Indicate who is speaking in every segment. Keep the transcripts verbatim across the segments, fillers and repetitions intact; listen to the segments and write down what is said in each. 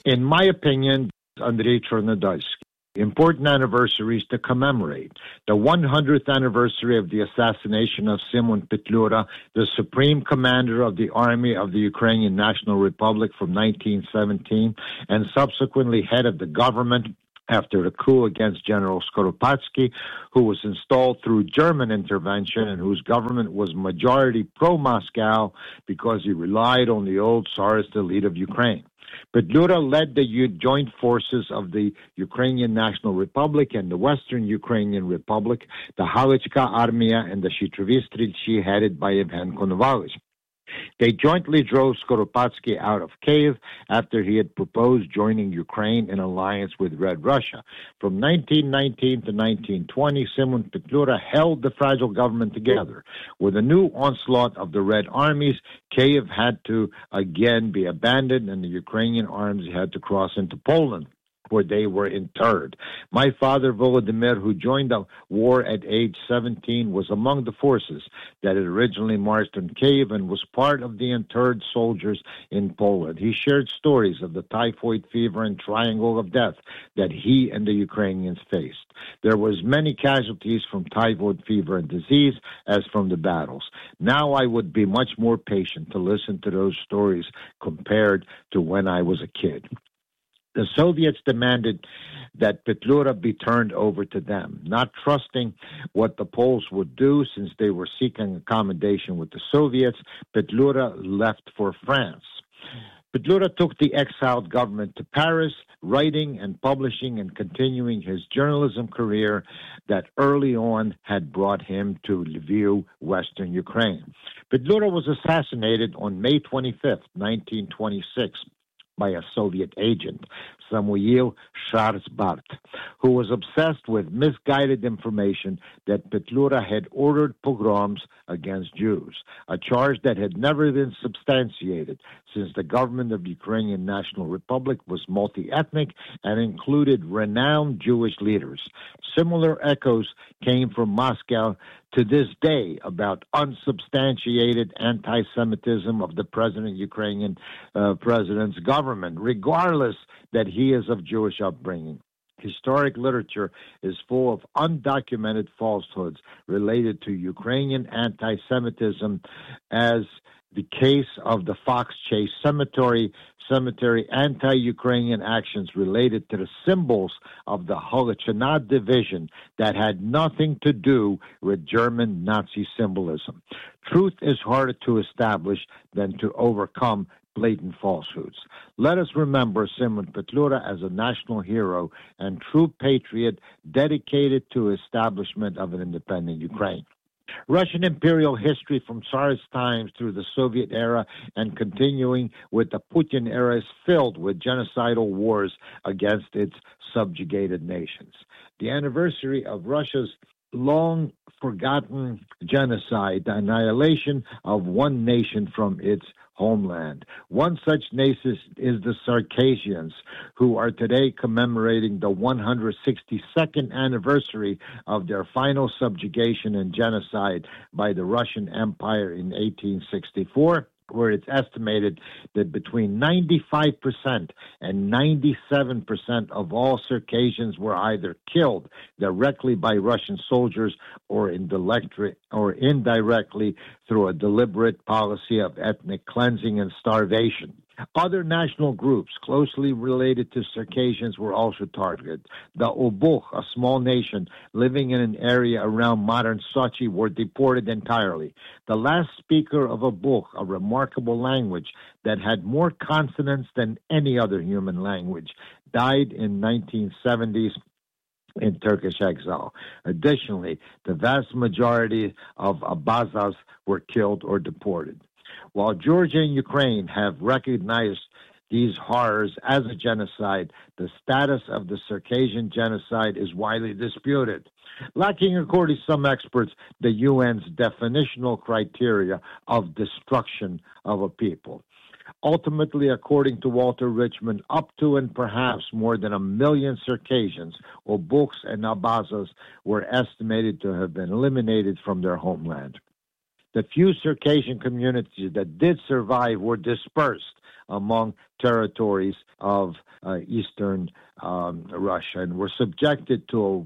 Speaker 1: In my opinion, Andrei Chernodylsky, important anniversaries to commemorate. The one hundredth anniversary of the assassination of Simon Petlura, the supreme commander of the army of the Ukrainian National Republic from nineteen seventeen, and subsequently head of the government after the coup against General Skoropadsky, who was installed through German intervention and whose government was majority pro-Moscow because he relied on the old Tsarist elite of Ukraine. Petlura led the U- joint forces of the Ukrainian National Republic and the Western Ukrainian Republic, the Halichka Armia and the Shitrovy Strelchi, headed by Evhen Konovalych. They jointly drove Skoropadsky out of Kiev after he had proposed joining Ukraine in alliance with Red Russia. From nineteen nineteen to nineteen twenty, Simon Petlura held the fragile government together. With a new onslaught of the Red armies, Kiev had to again be abandoned and the Ukrainian armies had to cross into Poland, where they were interred. My father, Volodymyr, who joined the war at age seventeen, was among the forces that had originally marched on Kiev and was part of the interred soldiers in Poland. He shared stories of the typhoid fever and triangle of death that he and the Ukrainians faced. There was many casualties from typhoid fever and disease as from the battles. Now I would be much more patient to listen to those stories compared to when I was a kid. The Soviets demanded that Petlura be turned over to them, not trusting what the Poles would do since they were seeking accommodation with the Soviets. Petlura left for France. Petlura took the exiled government to Paris, writing and publishing and continuing his journalism career that early on had brought him to Lviv, Western Ukraine. Petlura was assassinated on May twenty-fifth, nineteen twenty-six, by a Soviet agent, Samuil Scharzbart, who was obsessed with misguided information that Petlura had ordered pogroms against Jews, a charge that had never been substantiated since the government of the Ukrainian National Republic was multi-ethnic and included renowned Jewish leaders. Similar echoes came from Moscow to this day about unsubstantiated anti-Semitism of the present Ukrainian uh, president's government, regardless that he is of Jewish upbringing. Historic literature is full of undocumented falsehoods related to Ukrainian anti-Semitism, as the case of the Fox Chase Cemetery, cemetery anti-Ukrainian actions related to the symbols of the Holochina division that had nothing to do with German Nazi symbolism. Truth is harder to establish than to overcome blatant falsehoods. Let us remember Simon Petlura as a national hero and true patriot dedicated to establishment of an independent Ukraine. Russian imperial history from Tsarist times through the Soviet era and continuing with the Putin era is filled with genocidal wars against its subjugated nations. The anniversary of Russia's long forgotten genocide, the annihilation of one nation from its homeland. One such nation is the Circassians, who are today commemorating the one hundred sixty-second anniversary of their final subjugation and genocide by the Russian Empire in eighteen sixty-four, where it's estimated that between ninety-five percent and ninety-seven percent of all Circassians were either killed directly by Russian soldiers or, indirect- or indirectly through a deliberate policy of ethnic cleansing and starvation. Other national groups closely related to Circassians were also targeted. The Obuch, a small nation living in an area around modern Sochi, were deported entirely. The last speaker of Obuch, a remarkable language that had more consonants than any other human language, died in nineteen seventies in Turkish exile. Additionally, the vast majority of Abazas were killed or deported. While Georgia and Ukraine have recognized these horrors as a genocide, the status of the Circassian genocide is widely disputed, lacking, according to some experts, the U N's definitional criteria of destruction of a people. Ultimately, according to Walter Richmond, up to and perhaps more than a million Circassians, Obuchs and Abazas, were estimated to have been eliminated from their homeland. The few Circassian communities that did survive were dispersed among territories of uh, eastern um, Russia, and were subjected to a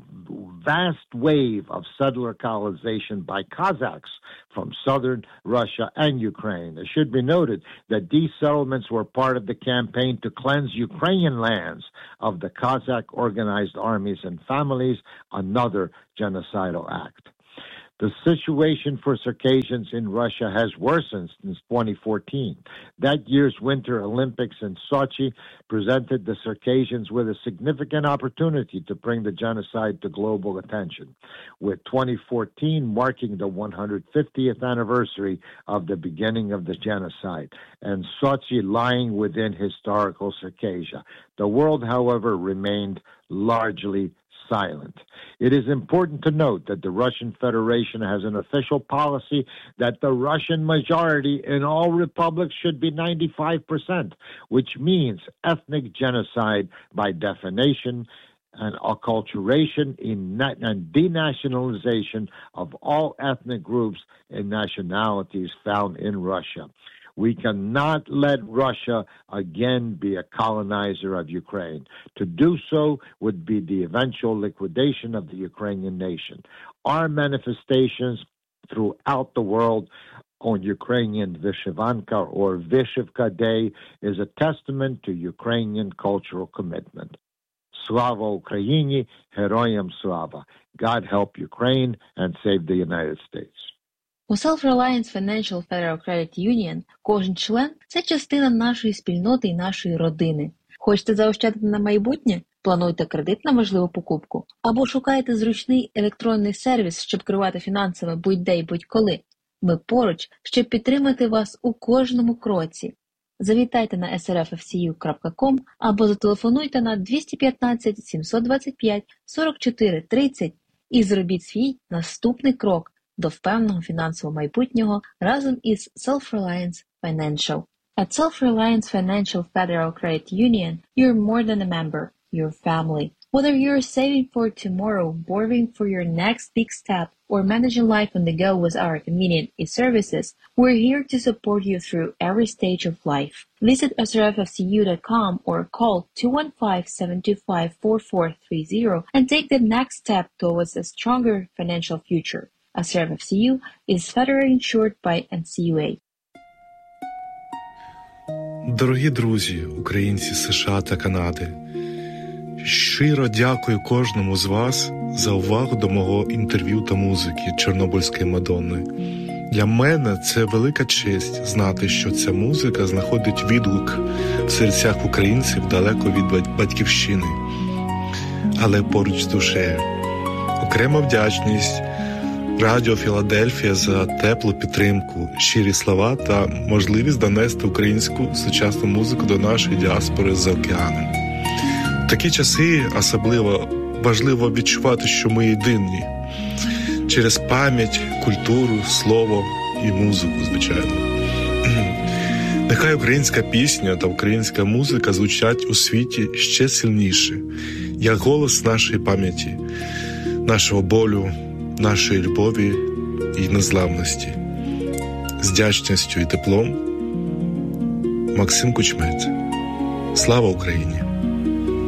Speaker 1: vast wave of settler colonization by Kazakhs from southern Russia and Ukraine. It should be noted that these settlements were part of the campaign to cleanse Ukrainian lands of the Kazakh organized armies and families, another genocidal act. The situation for Circassians in Russia has worsened since twenty fourteen. That year's Winter Olympics in Sochi presented the Circassians with a significant opportunity to bring the genocide to global attention, with twenty fourteen marking the one hundred fiftieth anniversary of the beginning of the genocide, and Sochi lying within historical Circassia. The world, however, remained largely silent. It is important to note that the Russian Federation has an official policy that the Russian majority in all republics should be ninety-five percent, which means ethnic genocide by definition and acculturation and denationalization of all ethnic groups and nationalities found in Russia. We cannot let Russia again be a colonizer of Ukraine. To do so would be the eventual liquidation of the Ukrainian nation. Our manifestations throughout the world on Ukrainian Vyshivanka or Vyshivka Day is a testament to Ukrainian cultural commitment. Slava Ukraini, Heroyam Slava. God help Ukraine and save the United States.
Speaker 2: У Self-Reliance Financial Federal Credit Union кожен член – це частина нашої спільноти і нашої родини. Хочете заощадити на майбутнє? Плануєте кредит на важливу покупку? Або шукаєте зручний електронний сервіс, щоб керувати фінансами будь-де й будь-коли? Ми поруч, щоб підтримати вас у кожному кроці. Завітайте на ес ар еф еф сі ю крапка ком або зателефонуйте на двісті п'ятнадцять сімсот двадцять п'ять сорок чотири тридцять і зробіть свій наступний крок до впевненого фінансового майбутнього разом із Self-Reliance Financial. At Self-Reliance Financial Federal Credit Union, you're more than a member, you're family. Whether you're saving for tomorrow, borrowing for your next big step, or managing life on the go with our convenient e-services, we're here to support you through every stage of life. Visit S R F F C U dot com or call two one five, seven two five, four four three zero and take the next step towards a stronger financial future. S R F F C U is federally insured by ен сі ю ей.
Speaker 3: Дорогі друзі, українці США та Канади, щиро дякую кожному з вас за увагу до мого інтерв'ю та музики Чорнобильської Мадонни. Для мене це велика честь знати, що ця музика знаходить відгук в серцях українців далеко від батьківщини, але поруч з душею. Окрема вдячність Радіо Філадельфія за теплу підтримку, щирі слова та можливість донести українську сучасну музику до нашої діаспори з океаном. В такі часи особливо важливо відчувати, що ми єдині. Через пам'ять, культуру, слово і музику, звичайно. Нехай українська пісня та українська музика звучать у світі ще сильніше, як голос нашої пам'яті, нашого болю, нашої любові і незламності. З вдячністю і теплом Максим Кучмець. Слава Україні!